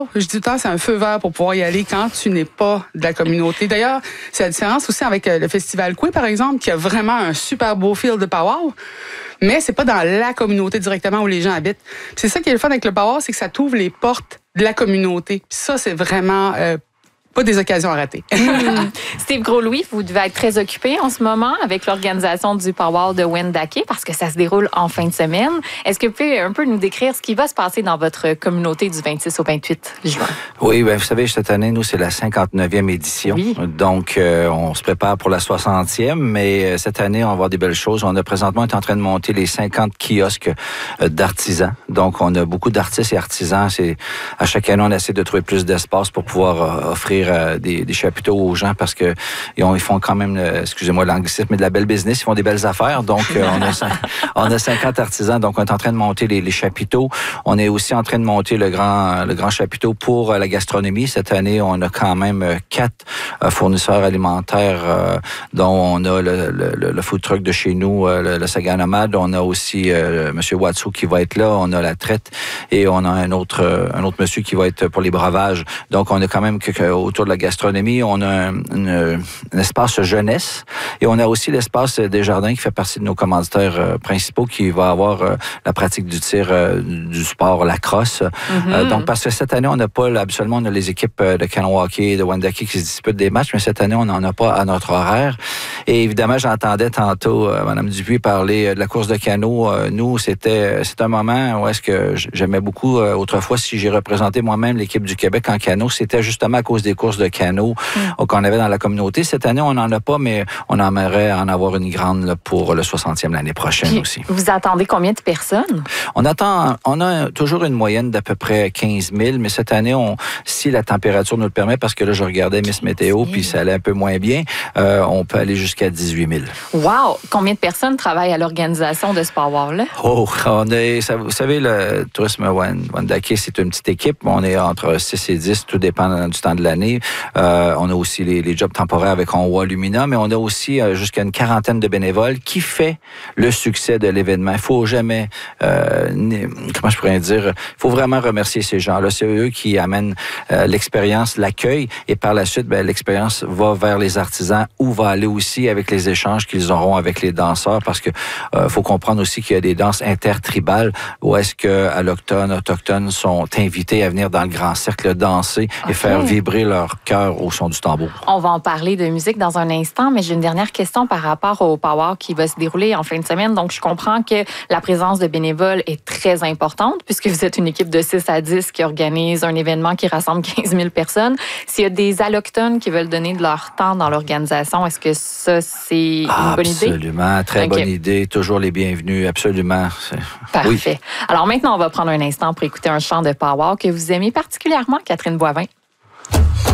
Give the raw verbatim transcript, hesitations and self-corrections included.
Je dis tout le temps, c'est un feu vert pour pouvoir y aller quand tu n'es pas de la communauté. D'ailleurs, c'est la différence aussi avec le Festival Coué, par exemple, qui a vraiment un super beau feel de powwow, mais c'est pas dans la communauté directement où les gens habitent. Puis c'est ça qui est le fun avec le powwow, c'est que ça t'ouvre les portes de la communauté. Puis ça, c'est vraiment euh, pas des occasions à rater. mmh. Steve Gros-Louis, vous devez être très occupé en ce moment avec l'organisation du powwow de Wendake parce que ça se déroule en fin de semaine. Est-ce que vous pouvez un peu nous décrire ce qui va se passer dans votre communauté du vingt-six au vingt-huit juin? Oui, bien, vous savez, cette année, nous, c'est la cinquante-neuvième édition. Oui. Donc, euh, on se prépare pour la soixantième, mais cette année, on va avoir des belles choses. On a présentement, on est en train de monter les cinquante kiosques d'artisans. Donc, on a beaucoup d'artistes et artisans. C'est, à chaque année, on essaie de trouver plus d'espace pour pouvoir euh, offrir euh, des, des chapiteaux aux gens parce que ils, ont, ils font quand même, euh, excusez-moi l'anglicisme, mais de la belle business. Ils font des belles affaires. Donc, euh, on, a, on a cinquante artisans. Donc, on est en train de monter les, les chapiteaux. On est aussi en train de monter le grand, le grand chapiteau pour euh, la gastronomie. Cette année, on a quand même euh, quatre euh, fournisseurs alimentaires, euh, dont on a le, le, le food truck de chez nous, euh, le, le Saga Nomade. On a aussi euh, M. Watsu qui va être là. On a la traite et on a un autre, euh, un autre monsieur qui va être pour les breuvages. Donc, on a quand même que, que, autour de la gastronomie, on a un, une, un espace jeunesse et on a aussi l'espace des jardins qui fait partie de nos commanditaires euh, principaux qui va avoir euh, la pratique du tir, euh, du sport, la crosse. Mm-hmm. Euh, donc, parce que cette année, on n'a pas, absolument, on a les équipes de Kanawake, de Wendake qui se disputent des matchs, mais cette année, on n'en a pas à notre horaire. Et évidemment, j'entendais tantôt euh, Mme Dupuis parler de la course de canot. Euh, nous, c'était c'est un moment où est-ce que j'aimais beaucoup euh, autrefois, si j'ai représenté moi-même l'équipe du Québec en canot, c'était justement à cause des courses de canot mm. qu'on avait dans la communauté. Cette année, on n'en a pas, mais on aimerait en avoir une grande là, pour le soixantième l'année prochaine. Puis, aussi. Vous attendez combien de personnes? On attend, on a toujours une moyenne d'à peu près quinze mille, mais cette année, on, si la température nous le permet, parce que là, je regardais Miss Météo, puis ça allait un peu moins bien, euh, on peut aller jusqu'à dix-huit mille. Wow! Combien de personnes travaillent à l'organisation de ce powwow-là? Oh, on est, ça, vous savez, le tourisme Wendake, c'est une petite équipe. On est entre six et dix, tout dépend du temps de l'année. Euh, on a aussi les, les jobs temporaires avec Onwa Lumina, mais on a aussi euh, jusqu'à une quarantaine de bénévoles qui fait le succès de l'événement. Il faut jamais, euh, comment je pourrais dire, il faut vraiment remercier ces gens-là. C'est eux qui amènent euh, l'expérience, l'accueil, et par la suite, ben, l'expérience va vers les artisans ou va aller aussi avec les échanges qu'ils auront avec les danseurs, parce que euh, faut comprendre aussi qu'il y a des danses intertribales où est-ce que allochtones, autochtones sont invités à venir dans le grand cercle danser okay. et faire vibrer leur cœur au son du tambour. On va en parler de musique dans un instant, mais j'ai une dernière question par rapport au powwow qui va se dérouler en fin de semaine. Donc, je comprends que la présence de bénévoles est très importante puisque vous êtes une équipe de six à dix qui organise un événement qui rassemble quinze mille personnes. S'il y a des allochtones qui veulent donner de leur temps dans l'organisation, est-ce que ça, c'est ah, une bonne idée? Absolument, très okay. bonne idée. Toujours les bienvenus, absolument. Parfait. Oui. Alors maintenant, on va prendre un instant pour écouter un chant de powwow que vous aimez particulièrement, Catherine Boivin.